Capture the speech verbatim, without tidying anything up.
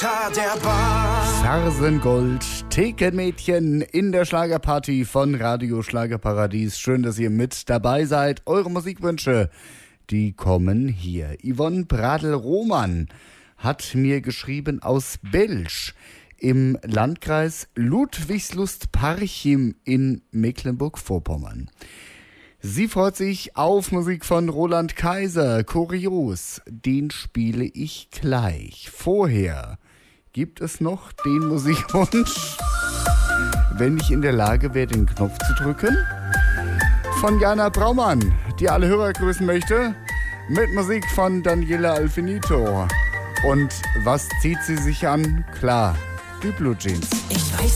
Der Bar. Fersengold, Thekenmädchen in der Schlagerparty von Radio Schlagerparadies. Schön, dass ihr mit dabei seid. Eure Musikwünsche, die kommen hier. Yvonne Bradl-Roman hat mir geschrieben aus Belsch im Landkreis Ludwigslust-Parchim in Mecklenburg-Vorpommern. Sie freut sich auf Musik von Roland Kaiser. Kurios, den spiele ich gleich. Vorher gibt es noch den Musikwunsch, wenn ich in der Lage wäre, den Knopf zu drücken, von Jana Braumann, die alle Hörer grüßen möchte, mit Musik von Daniela Alfinito. Und was zieht sie sich an? Klar, die Blue Jeans. Ich weiß